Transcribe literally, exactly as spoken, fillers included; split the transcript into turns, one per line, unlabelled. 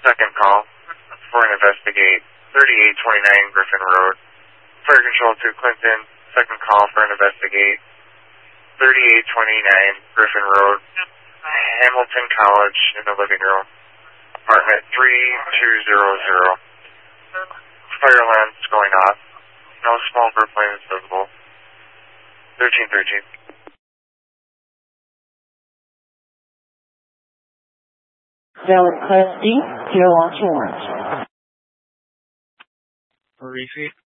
Second call for an investigate thirty-eight twenty-nine Griffin Road. Fire Control to Clinton. Second call for an investigate thirty-eight twenty-nine Griffin Road. Hamilton College in the living room. Apartment three two zero zero. Fire alarms going off. No small group planes visible. thirteen thirteen.
Valid Class D, your launch warrant.
Receipt.